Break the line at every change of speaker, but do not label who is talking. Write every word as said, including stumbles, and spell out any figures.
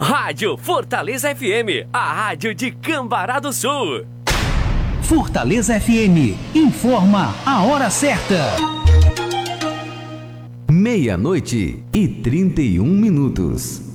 Rádio Fortaleza F M, a rádio de Cambará do Sul.
Fortaleza F M, informa a hora certa.
Meia-noite e trinta e um minutos.